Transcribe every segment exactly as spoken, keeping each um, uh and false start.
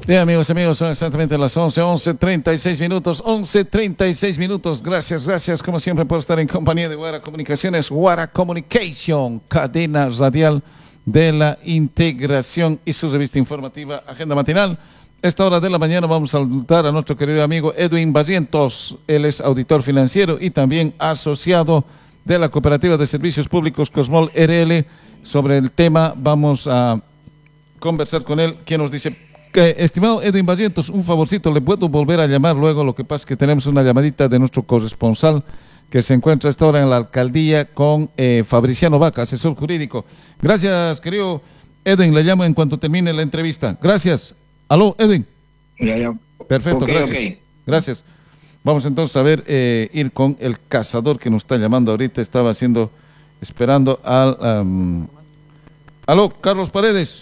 Bien, amigos, amigos, son exactamente las once, once treinta y seis minutos, once treinta y seis minutos. Gracias, gracias, como siempre, por estar en compañía de Guara Comunicaciones, Guara Communication, cadena radial de la integración y su revista informativa, Agenda Matinal. Esta hora de la mañana vamos a saludar a nuestro querido amigo Edwin Barrientos. Él es auditor financiero y también asociado de la Cooperativa de Servicios Públicos Cosmol R L. Sobre el tema vamos a conversar con él, quien nos dice... Que, estimado Edwin Barrientos, un favorcito, ¿le puedo volver a llamar luego? Lo que pasa es que tenemos una llamadita de nuestro corresponsal que se encuentra a esta hora en la alcaldía con eh, Fabriciano Vaca, asesor jurídico. Gracias, querido Edwin, le llamo en cuanto termine la entrevista. Gracias. Aló, Edwin. Ya, ya. Perfecto, okay, gracias. Okay. Gracias. Vamos entonces a ver, eh, ir con el cazador que nos está llamando ahorita. Estaba haciendo, esperando al... Um... Aló, Carlos Paredes.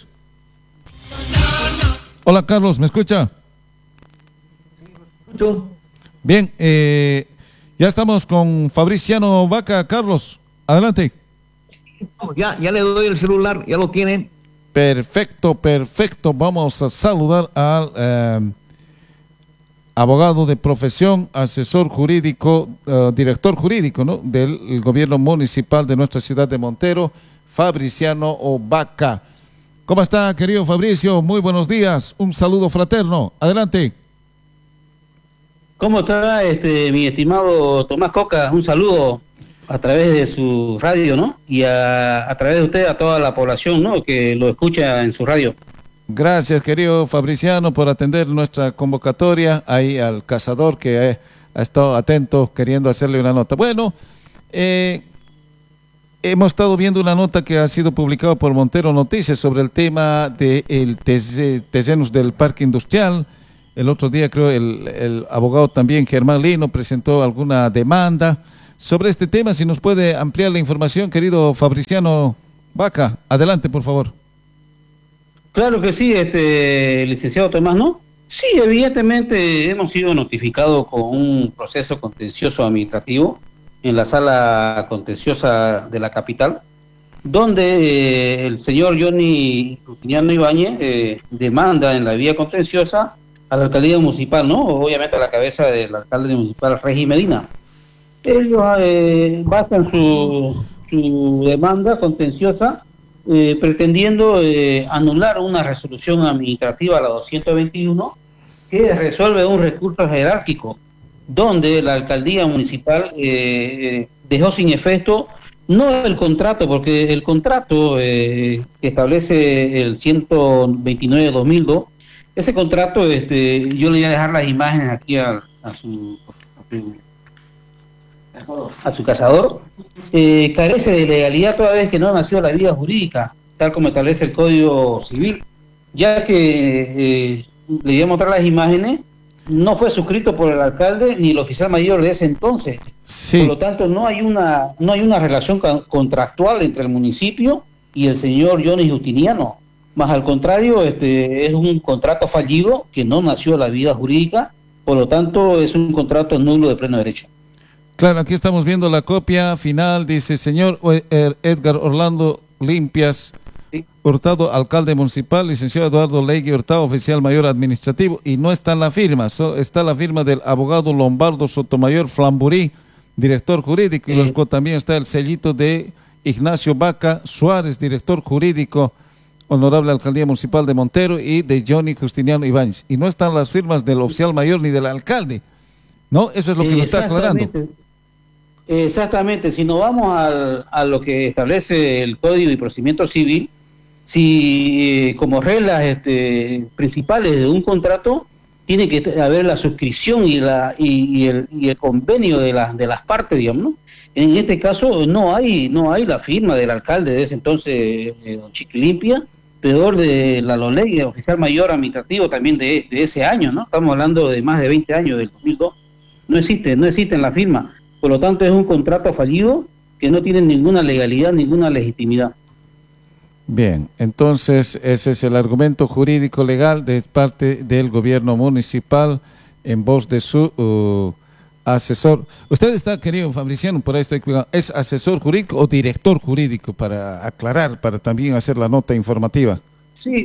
Hola, Carlos, ¿me escucha? Sí, bien, eh, ya estamos con Fabriciano Vaca. Carlos, adelante. Ya, ya le doy el celular, ya lo tienen. Perfecto, perfecto. Vamos a saludar al eh, abogado de profesión, asesor jurídico, uh, director jurídico, ¿no?, del gobierno municipal de nuestra ciudad de Montero, Fabriciano Vaca. ¿Cómo está, querido Fabricio? Muy buenos días. Un saludo fraterno. Adelante. ¿Cómo está, este, mi estimado Tomás Coca? Un saludo a través de su radio, ¿no? Y a, a través de usted a toda la población, ¿no?, que lo escucha en su radio. Gracias, querido Fabriciano, por atender nuestra convocatoria. Ahí al cazador que ha, ha estado atento queriendo hacerle una nota. Bueno, eh... hemos estado viendo una nota que ha sido publicada por Montero Noticias sobre el tema de el terrenos del parque industrial. El otro día creo el, el abogado también Germán Lino presentó alguna demanda sobre este tema. Si nos puede ampliar la información, querido Fabriciano Vaca, adelante por favor. Claro que sí, este licenciado Tomás, ¿no? Sí, evidentemente hemos sido notificados con un proceso contencioso administrativo en la sala contenciosa de la capital, donde eh, el señor Johnny Justiniano Ibáñez eh, demanda en la vía contenciosa a la alcaldía municipal, ¿no? Obviamente a la cabeza del alcalde municipal, Regi Medina. Ellos eh, basan su, su demanda contenciosa eh, pretendiendo eh, anular una resolución administrativa, la doscientos veintiuno, que resuelve un recurso jerárquico, donde la alcaldía municipal eh, dejó sin efecto no el contrato, porque el contrato eh, que establece el ciento veintinueve de dos mil dos, ese contrato, este, yo le voy a dejar las imágenes aquí a, a, su, a, su, a su cazador, eh, carece de legalidad toda vez que no nació la vía jurídica, tal como establece el Código Civil, ya que eh, le voy a mostrar las imágenes. No fue suscrito por el alcalde ni el oficial mayor de ese entonces. Sí. Por lo tanto, no hay una no hay una relación contractual entre el municipio y el señor Johnny Justiniano. Más al contrario, este es un contrato fallido que no nació la vida jurídica. Por lo tanto, es un contrato nulo de pleno derecho. Claro, aquí estamos viendo la copia final. Dice, señor Edgar Orlando Limpias Hurtado, alcalde municipal, licenciado Eduardo Legui Hurtado, oficial mayor administrativo, y no está en la firma, so, está la firma del abogado Lombardo Sotomayor Flamburí, director jurídico, y sí. luego también está el sellito de Ignacio Vaca Suárez, director jurídico, honorable alcaldía municipal de Montero, y de Johnny Justiniano Ibáñez, y no están las firmas del oficial mayor ni del alcalde, ¿no? Eso es lo que lo está aclarando. Exactamente, si nos vamos al, a lo que establece el Código y Procedimiento Civil, si eh, como reglas este, principales de un contrato tiene que haber la suscripción y la y, y, el, y el convenio de las de las partes, digamos, ¿no? En este caso no hay no hay la firma del alcalde de ese entonces, eh, don Chiquilimpia, peor de la Lolegui, oficial mayor administrativo también de, de ese año, ¿no? Estamos hablando de más de veinte años, del dos mil dos. No existe, no existe la firma. Por lo tanto, es un contrato fallido que no tiene ninguna legalidad, ninguna legitimidad. Bien, entonces ese es el argumento jurídico legal de parte del gobierno municipal en voz de su uh, asesor. Usted está, querido Fabriciano, por ahí estoy cuidando, ¿es asesor jurídico o director jurídico, para aclarar, para también hacer la nota informativa? Sí,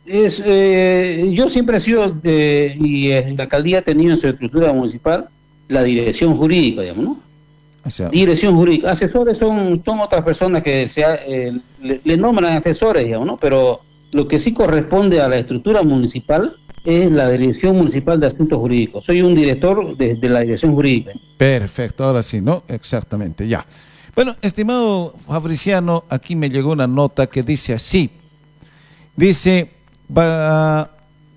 Es, eh, yo siempre he sido, eh, y eh, la alcaldía ha tenido en su estructura municipal la dirección jurídica, digamos, ¿no? O sea, Dirección jurídica. Asesores son, son otras personas que se, eh, le, le nombran asesores, digamos, ¿no? Pero lo que sí corresponde a la estructura municipal es la Dirección Municipal de Asuntos Jurídicos. Soy un director de, de la Dirección Jurídica. perfecto, ahora sí, ¿no? Exactamente, ya. Bueno, estimado Fabriciano, aquí me llegó una nota que dice así. Dice, va,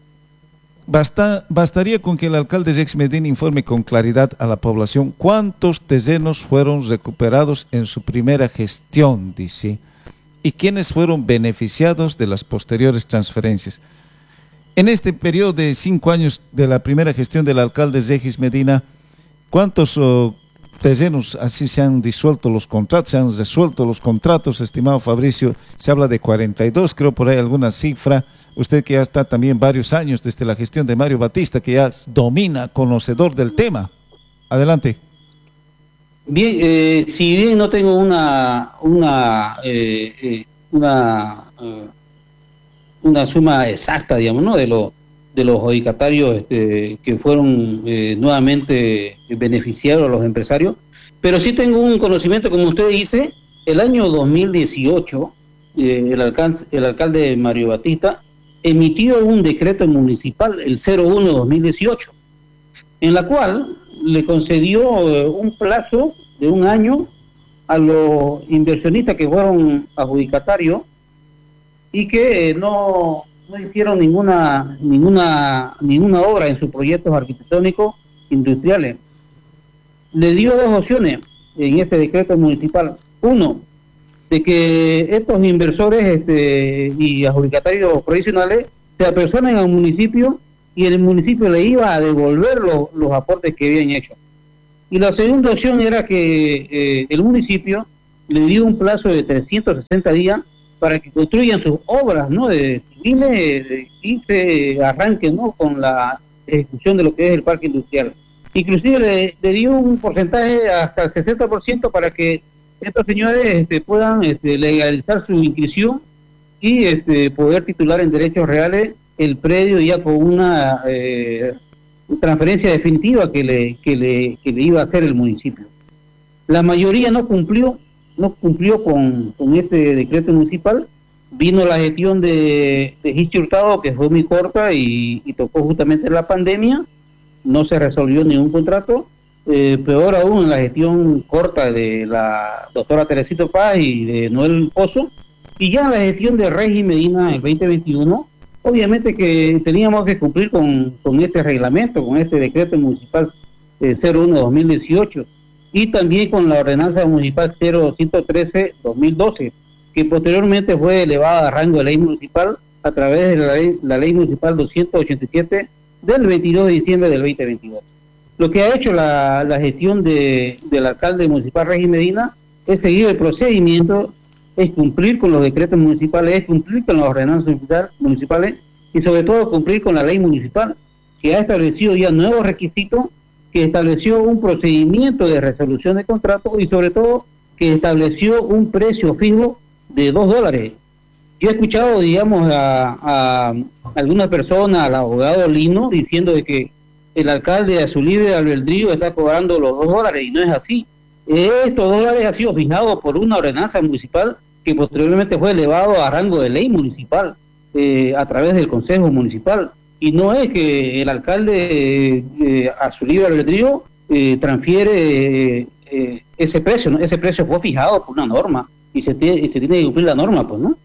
basta, bastaría con que el alcalde Jex Medina informe con claridad a la población cuántos terrenos fueron recuperados en su primera gestión, dice, y quiénes fueron beneficiados de las posteriores transferencias. En este periodo de cinco años de la primera gestión del alcalde Jex Medina, ¿cuántos uh, terrenos así se han disuelto los contratos, se han resuelto los contratos, estimado Fabricio? Se habla de cuarenta y dos, creo por ahí alguna cifra. Usted que ya está también varios años desde la gestión de Mario Batista, que ya domina, conocedor del tema. Adelante. Bien, eh, si bien no tengo una una eh, eh, una eh, una suma exacta, digamos, ¿no? De lo de los adjudicatarios este, que fueron eh, nuevamente beneficiados a los empresarios, pero sí tengo un conocimiento, como usted dice, el año dos mil dieciocho, eh, el, alcalde, el alcalde Mario Batista emitió un decreto municipal, el cero uno dos mil dieciocho, en la cual le concedió eh, un plazo de un año a los inversionistas que fueron adjudicatarios y que eh, no... no hicieron ninguna ninguna ninguna obra en sus proyectos arquitectónicos industriales. Le dio dos opciones en este decreto municipal. Uno, de que estos inversores este, y adjudicatarios provisionales se apersonen al municipio y el municipio le iba a devolver lo, los aportes que habían hecho. Y la segunda opción era que eh, el municipio le dio un plazo de trescientos sesenta días para que construyan sus obras, ¿no?, de civiles y se arranquen, ¿no?, con la ejecución de lo que es el parque industrial. Inclusive le, le dio un porcentaje hasta el sesenta por ciento para que estos señores este, puedan este, legalizar su inscripción y este, poder titular en derechos reales el predio ya con una eh, transferencia definitiva que le, que, le, que le iba a hacer el municipio. La mayoría no cumplió no cumplió con, con este decreto municipal. Vino la gestión de, de Gichi Hurtado, que fue muy corta y, y tocó justamente la pandemia, no se resolvió ningún contrato, eh, peor aún en la gestión corta de la doctora Teresito Paz y de Noel Pozo, y ya en la gestión de Regis Medina en el veinte veintiuno, obviamente que teníamos que cumplir con, con este reglamento, con este decreto municipal eh, cero uno dos mil dieciocho, y también con la ordenanza municipal cero ciento trece dos mil doce, que posteriormente fue elevada a rango de ley municipal a través de la ley, la ley municipal doscientos ochenta y siete del veintidós de diciembre del veinte veintidós. Lo que ha hecho la, la gestión de, del alcalde municipal Regis Medina es seguir el procedimiento, es cumplir con los decretos municipales, es cumplir con las ordenanzas municipales y sobre todo cumplir con la ley municipal, que ha establecido ya nuevos requisitos, que estableció un procedimiento de resolución de contrato y sobre todo que estableció un precio fijo de dos dólares. Yo he escuchado, digamos, a, a algunas personas, al abogado Lino, diciendo de que el alcalde a su libre albedrío está cobrando los dos dólares y no es así. Estos dólares han sido fijados por una ordenanza municipal que posteriormente fue elevado a rango de ley municipal eh, a través del Consejo Municipal. Y no es que el alcalde eh, eh, a su libre albedrío eh, transfiere eh, eh, ese precio, ¿no? Ese precio fue fijado por una norma y se tiene, se tiene que cumplir la norma, pues, ¿no?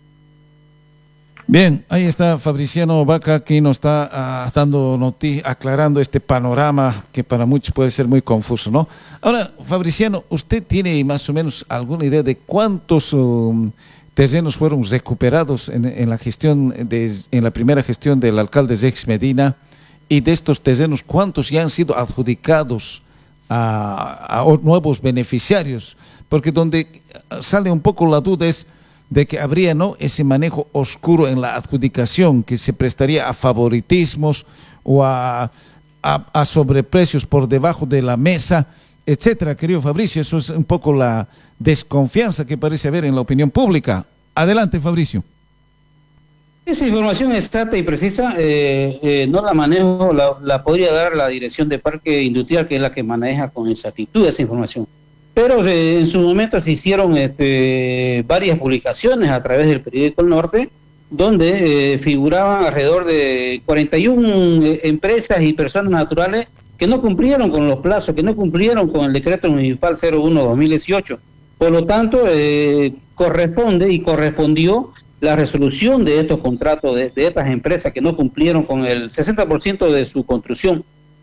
Bien, ahí está Fabriciano Vaca, que nos está uh, dando noti- aclarando este panorama que para muchos puede ser muy confuso, ¿no? Ahora, Fabriciano, ¿usted tiene más o menos alguna idea de cuántos um, terrenos fueron recuperados en, en la gestión de, en la primera gestión del alcalde Jex Medina, y de estos terrenos cuántos ya han sido adjudicados a, a nuevos beneficiarios? Porque donde sale un poco la duda es de que habría, ¿no?, ese manejo oscuro en la adjudicación que se prestaría a favoritismos o a, a, a sobreprecios por debajo de la mesa, etcétera, querido Fabricio. Eso es un poco la desconfianza que parece haber en la opinión pública. Adelante, Fabricio. Esa información exacta y precisa eh, eh, no la manejo, la, la podría dar la Dirección de Parque Industrial, que es la que maneja con exactitud esa información. Pero eh, en su momento se hicieron este, varias publicaciones a través del periódico El Norte, donde eh, figuraban alrededor de cuarenta y una eh, empresas y personas naturales que no cumplieron con los plazos, que no cumplieron con el decreto municipal cero uno dos mil dieciocho. Por lo tanto, eh, corresponde y correspondió la resolución de estos contratos de, de estas empresas que no cumplieron con el sesenta por ciento de su construcción.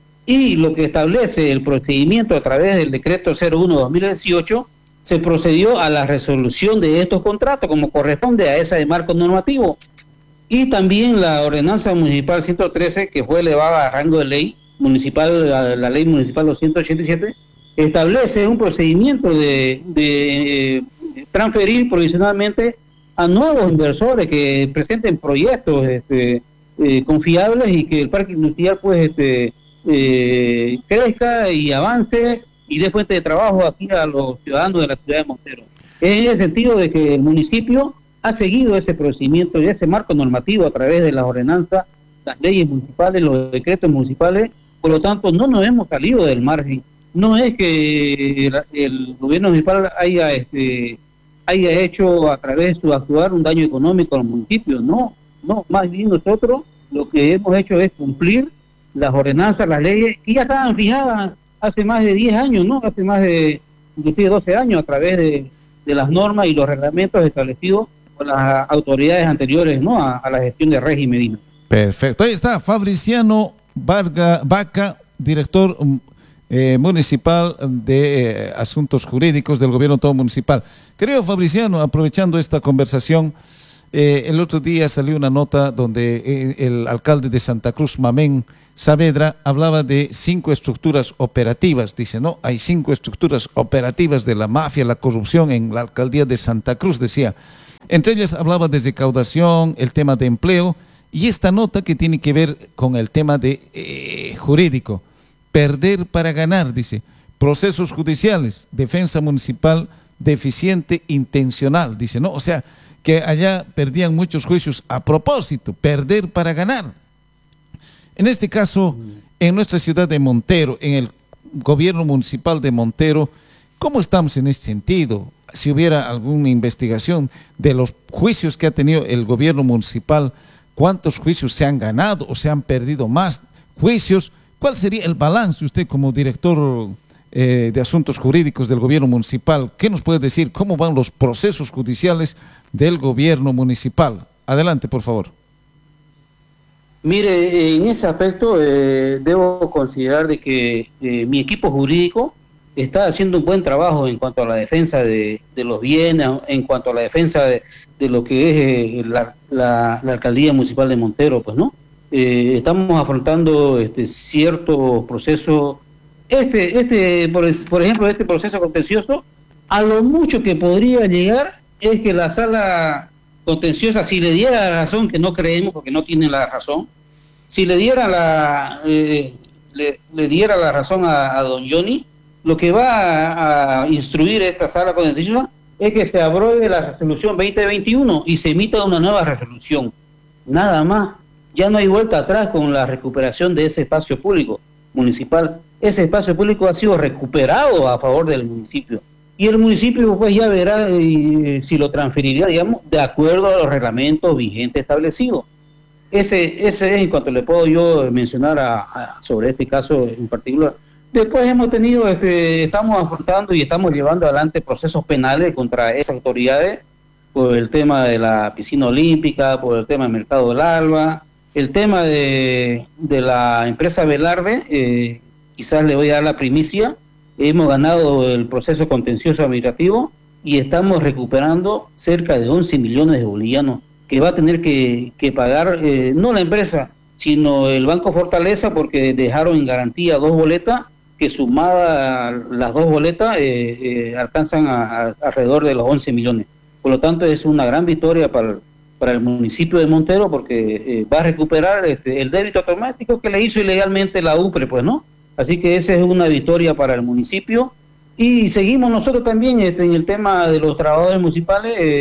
Y lo que establece el procedimiento a través del decreto cero uno dos mil dieciocho, se procedió a la resolución de estos contratos como corresponde a ese marco normativo. Y también la ordenanza municipal ciento trece, que fue elevada a rango de ley municipal, la, la ley municipal doscientos ochenta y siete, establece un procedimiento de, de eh, transferir provisionalmente a nuevos inversores que presenten proyectos este, eh, confiables y que el parque industrial pues este, eh, crezca y avance y dé fuente de trabajo aquí a los ciudadanos de la ciudad de Montero. En el sentido de que el municipio ha seguido ese procedimiento y ese marco normativo a través de las ordenanzas, las leyes municipales, los decretos municipales. Por lo tanto, no nos hemos salido del margen. No es que el, el gobierno municipal haya este, haya hecho a través de su actuar un daño económico al municipio. No, no, más bien nosotros lo que hemos hecho es cumplir las ordenanzas, las leyes, que ya estaban fijadas hace más de diez años, ¿no? Hace más de, inclusive doce años, a través de, de las normas y los reglamentos establecidos por las autoridades anteriores, ¿no? A, a la gestión de Regis Medina. Perfecto. Ahí está Fabriciano Varga, Vaca, director eh, municipal de eh, Asuntos Jurídicos del Gobierno Autónomo Municipal. Querido Fabriciano, aprovechando esta conversación, eh, el otro día salió una nota donde eh, el alcalde de Santa Cruz, Mamén Saavedra, hablaba de cinco estructuras operativas. Dice, no, hay cinco estructuras operativas de la mafia, la corrupción en la alcaldía de Santa Cruz, decía. Entre ellas hablaba de recaudación, el tema de empleo, y esta nota que tiene que ver con el tema de eh, jurídico. Perder para ganar, dice. Procesos judiciales, defensa municipal deficiente intencional, dice, ¿no? O sea, que allá perdían muchos juicios a propósito, perder para ganar. En este caso, en nuestra ciudad de Montero, en el gobierno municipal de Montero, ¿cómo estamos en este sentido? Si hubiera alguna investigación de los juicios que ha tenido el gobierno municipal, ¿cuántos juicios se han ganado o se han perdido más juicios? ¿Cuál sería el balance usted como director eh, de Asuntos Jurídicos del gobierno municipal? ¿Qué nos puede decir? ¿Cómo van los procesos judiciales del gobierno municipal? Adelante, por favor. Mire, en ese aspecto eh, debo considerar de que eh, mi equipo jurídico está haciendo un buen trabajo en cuanto a la defensa de, de los bienes, en cuanto a la defensa de, de lo que es eh, la, la, la alcaldía municipal de Montero, pues, ¿no? Eh, estamos afrontando este cierto proceso, este, este, por, por ejemplo, este proceso contencioso, a lo mucho que podría llegar es que la sala contenciosa, si le diera la razón, que no creemos porque no tiene la razón, si le diera la eh, le, le diera la razón a, a don Johnny, lo que va a, a instruir esta sala contenciosa es que se apruebe la resolución veinte veintiuno y se emita una nueva resolución. Nada más. Ya no hay vuelta atrás con la recuperación de ese espacio público municipal. Ese espacio público ha sido recuperado a favor del municipio. Y el municipio pues ya verá eh, si lo transferiría, digamos, de acuerdo a los reglamentos vigentes establecidos. Ese, ese es en cuanto le puedo yo mencionar a, a, sobre este caso en particular. Después hemos tenido, este, estamos afrontando y estamos llevando adelante procesos penales contra esas autoridades por el tema de la piscina olímpica, por el tema del mercado del alba, el tema de, de la empresa Velarde, eh, quizás le voy a dar la primicia. Hemos ganado el proceso contencioso administrativo y estamos recuperando cerca de once millones de bolivianos que va a tener que, que pagar, eh, no la empresa, sino el Banco Fortaleza, porque dejaron en garantía dos boletas que sumadas las dos boletas eh, eh, alcanzan a, a alrededor de los once millones. Por lo tanto, es una gran victoria para el, para el municipio de Montero, porque eh, va a recuperar este, el débito automático que le hizo ilegalmente la U P R E, pues, ¿no? Así que esa es una victoria para el municipio. Y seguimos nosotros también este, en el tema de los trabajadores municipales. Eh,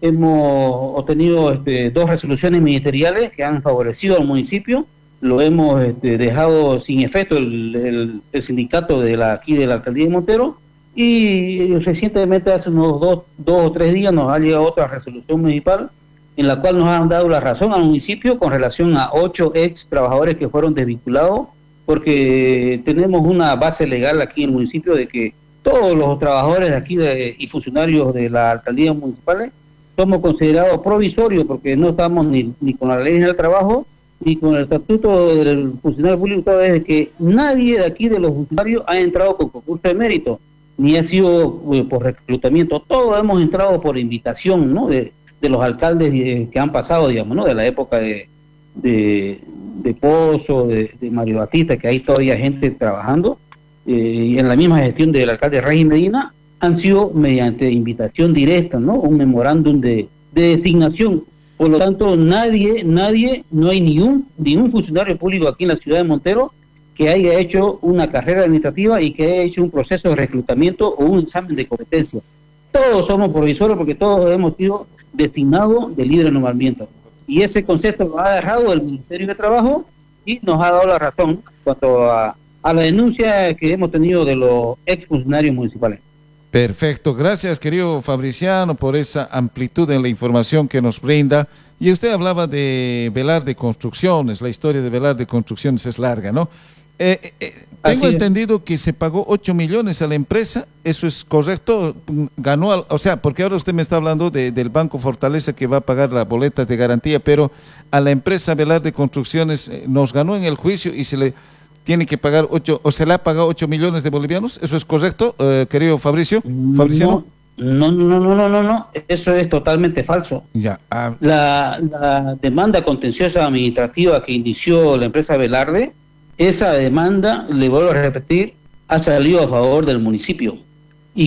hemos obtenido este, dos resoluciones ministeriales que han favorecido al municipio. Lo hemos este, dejado sin efecto el, el, el sindicato de la, aquí de la alcaldía de Montero, y recientemente, hace unos dos, dos o tres días, nos ha llegado otra resolución municipal en la cual nos han dado la razón al municipio con relación a ocho ex trabajadores que fueron desvinculados, porque tenemos una base legal aquí en el municipio de que todos los trabajadores de aquí de, y funcionarios de la alcaldía municipal somos considerados provisorios, porque no estamos ni, ni con la ley del trabajo ni con el estatuto del funcionario público, desde que nadie de aquí de los funcionarios ha entrado con concurso de mérito, ni ha sido eh, por reclutamiento. Todos hemos entrado por invitación, ¿no?, de, de los alcaldes eh, que han pasado, digamos, ¿no?, de la época de, de, de Pozo, de, de Mario Batista, que hay todavía gente trabajando, eh, y en la misma gestión del alcalde Rey Medina, han sido mediante invitación directa, ¿no?, un memorándum de, de designación. Por lo tanto, nadie, nadie, no hay ni un, ni un funcionario público aquí en la ciudad de Montero que haya hecho una carrera administrativa y que haya hecho un proceso de reclutamiento o un examen de competencia. Todos somos provisorios porque todos hemos sido designados de libre nombramiento. Y ese concepto lo ha agarrado el Ministerio de Trabajo y nos ha dado la razón en cuanto a, a la denuncia que hemos tenido de los exfuncionarios municipales. Perfecto, gracias querido Fabriciano por esa amplitud en la información que nos brinda. Y usted hablaba de Velar de Construcciones, la historia de Velar de Construcciones es larga, ¿no? Eh, eh, tengo entendido que se pagó ocho millones a la empresa, ¿eso es correcto? Ganó, al, o sea, porque ahora usted me está hablando de, del Banco Fortaleza que va a pagar las boletas de garantía, pero a la empresa Velar de Construcciones eh, nos ganó en el juicio y se le tiene que pagar ocho, o se le ha pagado ocho millones de bolivianos, ¿eso es correcto, eh, querido Fabricio? ¿Fabriciano? No, no, no, no, no, no, eso es totalmente falso. Ya. Ah. La, la demanda contenciosa administrativa que inició la empresa Velarde, esa demanda, le vuelvo a repetir, ha salido a favor del municipio. ¿Y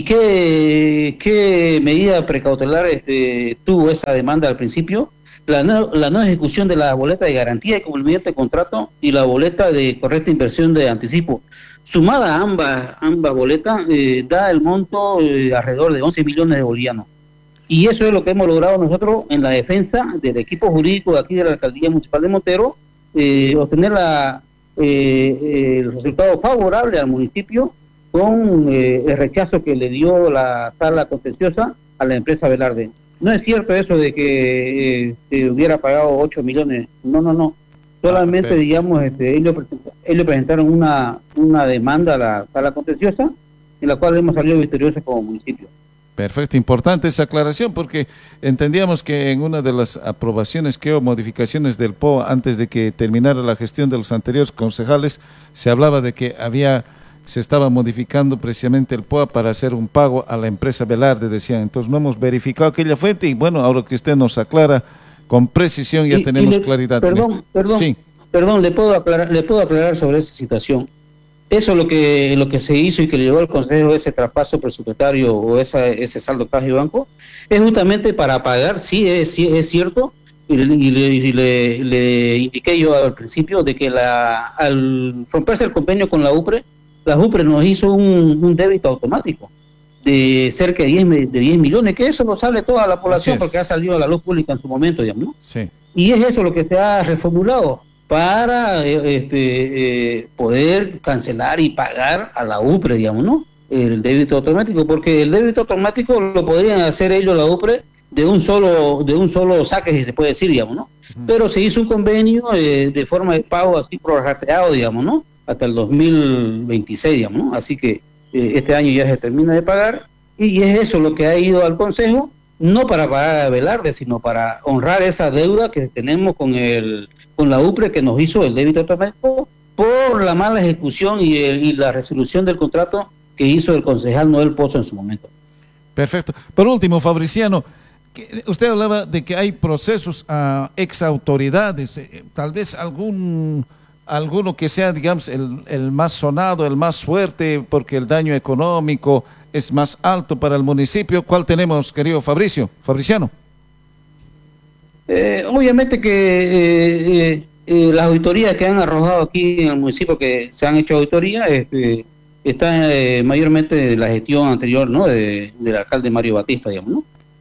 qué, qué medida precautelar este, tuvo esa demanda al principio? La no, la no ejecución de la boleta de garantía de cumplimiento de contrato y la boleta de correcta inversión de anticipo. Sumada a ambas, ambas boletas, eh, da el monto eh, alrededor de once millones de bolivianos. Y eso es lo que hemos logrado nosotros en la defensa del equipo jurídico de aquí de la Alcaldía Municipal de Montero, eh, obtener la, eh, el resultado favorable al municipio con eh, el rechazo que le dio la sala contenciosa a la empresa Velarde. No es cierto eso de que eh, se hubiera pagado ocho millones, no, no, no. Solamente, ah, digamos, este, ellos, ellos presentaron una, una demanda a la sala contenciosa, en la cual hemos salido victoriosos como municipio. Perfecto, importante esa aclaración porque entendíamos que en una de las aprobaciones que o modificaciones del P O A antes de que terminara la gestión de los anteriores concejales, se hablaba de que había se estaba modificando precisamente el P O A para hacer un pago a la empresa Velarde, decían. Entonces no hemos verificado aquella fuente y bueno, ahora que usted nos aclara con precisión ya y, tenemos y le, claridad. Perdón, en esto. perdón, sí. perdón, le puedo aclarar, le puedo aclarar sobre esa situación. Eso es lo que lo que se hizo y que le llevó al Consejo ese traspaso presupuestario o esa, ese saldo caja y banco, es justamente para pagar, sí es, sí, es cierto, y, le, y, le, y le, le indiqué yo al principio de que la al romperse el convenio con la UPRE, la UPRE nos hizo un, un débito automático de cerca de diez, de diez millones, que eso no sale toda la población porque ha salido a la luz pública en su momento, digamos, ¿no? Sí. Y es eso lo que se ha reformulado para este, eh, poder cancelar y pagar a la UPRE, digamos, ¿no? El débito automático, porque el débito automático lo podrían hacer ellos, la UPRE, de un solo de un solo saque, si se puede decir, digamos, ¿no? Uh-huh. Pero se hizo un convenio eh, de forma de pago así prorrateado, digamos, ¿no? Hasta el dos mil veintiséis, digamos, ¿no? Así que eh, este año ya se termina de pagar y es eso lo que ha ido al Consejo, no para pagar a Velarde, sino para honrar esa deuda que tenemos con el con la UPRE que nos hizo el débito automático por la mala ejecución y, el, y la resolución del contrato que hizo el concejal Noel Pozo en su momento. Perfecto. Por último, Fabriciano, usted hablaba de que hay procesos a ex autoridades, eh, tal vez algún alguno que sea, digamos, el, el más sonado, el más fuerte, porque el daño económico es más alto para el municipio. ¿Cuál tenemos, querido Fabricio, Fabriciano? Eh, obviamente que eh, eh, eh, las auditorías que han arrojado aquí en el municipio, que se han hecho auditorías, este, están eh, mayormente de la gestión anterior, ¿no? De, del alcalde Mario Batista, digamos, ¿no?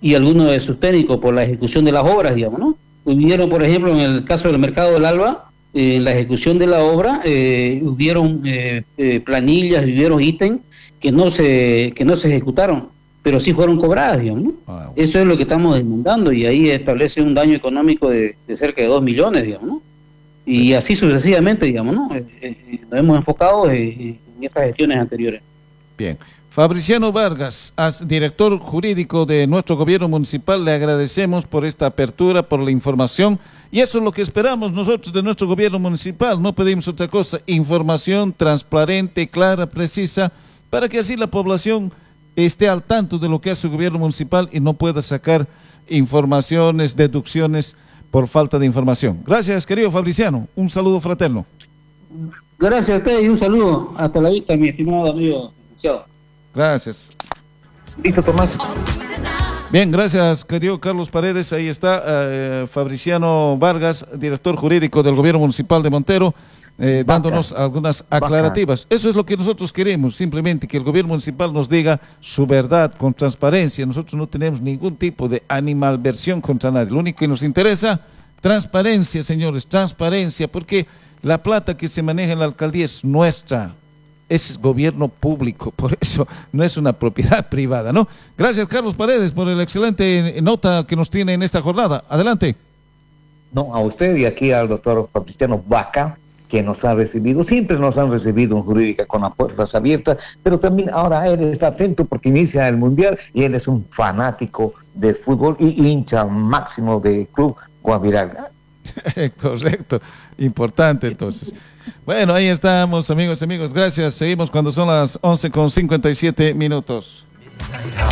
y algunos de sus técnicos por la ejecución de las obras, digamos, ¿no? Hubieron, por ejemplo, en el caso del Mercado del Alba, en eh, la ejecución de la obra, eh, hubieron eh, eh, planillas, hubieron ítems que no se que no se ejecutaron, pero sí fueron cobradas, digamos, ¿no? Ah, bueno. Eso es lo que estamos demandando, y ahí establece un daño económico de, de cerca de dos millones, digamos, ¿no? Y sí. Así sucesivamente, digamos, ¿no? Eh, eh, nos hemos enfocado en, en estas gestiones anteriores. Bien. Fabriciano Vargas, as director jurídico de nuestro gobierno municipal, le agradecemos por esta apertura, por la información, y eso es lo que esperamos nosotros de nuestro gobierno municipal. No pedimos otra cosa: información transparente, clara, precisa, para que así la población esté al tanto de lo que hace el gobierno municipal y no pueda sacar informaciones, deducciones por falta de información. Gracias, querido Fabriciano, un saludo fraterno. Gracias a usted y un saludo. Hasta la vista, mi estimado amigo licenciado. Gracias. Listo, Tomás. Bien, gracias, querido Carlos Paredes. Ahí está eh, Fabriciano Vargas, director jurídico del gobierno municipal de Montero, eh, dándonos algunas aclarativas. Eso es lo que nosotros queremos, simplemente que el gobierno municipal nos diga su verdad con transparencia. Nosotros no tenemos ningún tipo de animalversión contra nadie. Lo único que nos interesa, transparencia, señores, transparencia, porque la plata que se maneja en la alcaldía es nuestra. Es gobierno público, por eso no es una propiedad privada, ¿no? Gracias, Carlos Paredes, por el excelente nota que nos tiene en esta jornada. Adelante. No, a usted y aquí al doctor Fabriciano Vaca, que nos ha recibido, siempre nos han recibido en Jurídica con las puertas abiertas, pero también ahora él está atento porque inicia el Mundial y él es un fanático de fútbol y hincha máximo del Club Guavirá. Correcto, importante entonces. Bueno, ahí estamos, amigos y amigos, gracias. Seguimos cuando son las once con cincuenta y siete minutos.